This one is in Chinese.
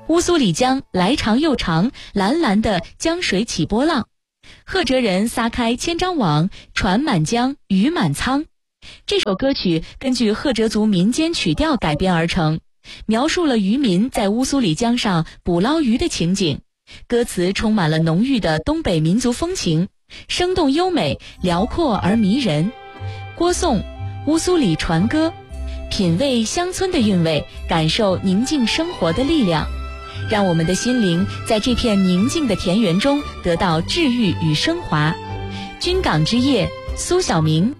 乌苏里江来长又长，蓝蓝的江水起波浪。赫哲人撒开千张网，船满江，鱼满仓。这首歌曲根据赫哲族民间曲调改编而成，描述了渔民在乌苏里江上捕捞鱼的情景。歌词充满了浓郁的东北民族风情，生动优美，辽阔而迷人。歌颂乌苏里船歌，品味乡村的韵味，感受宁静生活的力量，让我们的心灵在这片宁静的田园中得到治愈与升华。军港之夜，苏小明